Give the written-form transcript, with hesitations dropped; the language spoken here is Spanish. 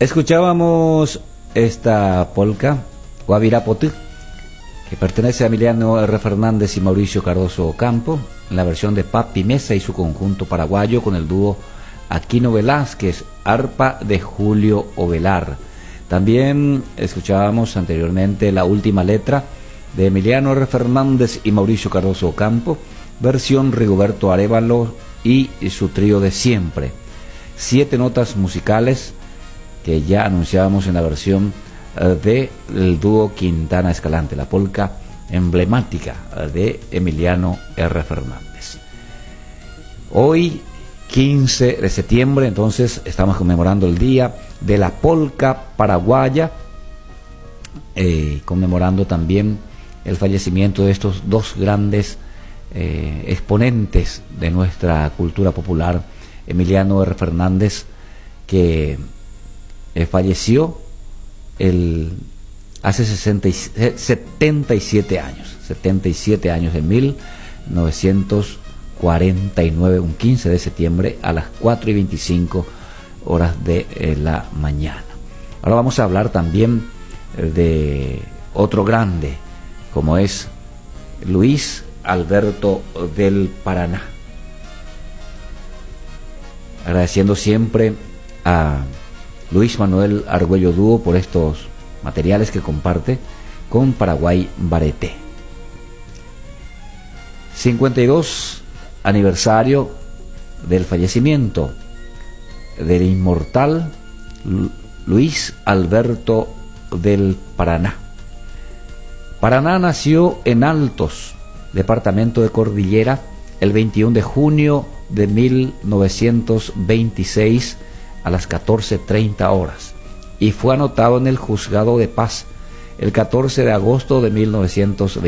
Escuchábamos esta polca, Guavirapotí, que pertenece a Emiliano R. Fernández y Mauricio Cardoso Ocampo, en la versión de Papi Mesa y su conjunto paraguayo con el dúo Aquino Velázquez, arpa de Julio Ovelar. También escuchábamos anteriormente La Última Letra de Emiliano R. Fernández y Mauricio Cardoso Ocampo, versión Rigoberto Arévalo y su trío de siempre. 7 notas musicales que ya anunciábamos en la versión del dúo Quintana Escalante, la polca emblemática de Emiliano R. Fernández. Hoy, 15 de septiembre, entonces estamos conmemorando el día de la polca paraguaya, conmemorando también el fallecimiento de estos dos grandes exponentes de nuestra cultura popular, Emiliano R. Fernández, que falleció hace 77 años, en 1949, un 15 de septiembre a las 4:25 de la mañana. Ahora vamos a hablar también de otro grande, como es Luis Alberto del Paraná. Agradeciendo siempre a Luis Manuel Argüello Dúo por estos materiales que comparte con Paraguay Bareté. 52 aniversario del fallecimiento del inmortal Luis Alberto del Paraná. Paraná nació en Altos, departamento de Cordillera, el 21 de junio de 1926 a las 14:30 horas y fue anotado en el Juzgado de Paz el 14 de agosto de 1926.